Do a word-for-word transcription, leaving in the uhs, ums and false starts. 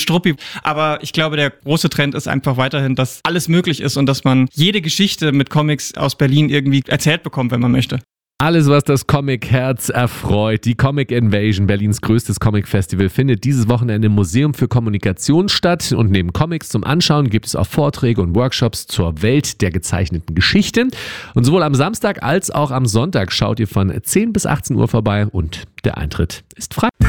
Struppi. Aber ich glaube, der große Trend ist einfach weiterhin, dass alles möglich ist und dass man jede Geschichte mit Comics aus Berlin irgendwie erzählt bekommt, wenn man möchte. Alles, was das Comic-Herz erfreut. Die Comic Invasion, Berlins größtes Comic-Festival, findet dieses Wochenende im Museum für Kommunikation statt. Und neben Comics zum Anschauen gibt es auch Vorträge und Workshops zur Welt der gezeichneten Geschichte. Und sowohl am Samstag als auch am Sonntag schaut ihr von zehn bis achtzehn Uhr vorbei und der Eintritt ist frei.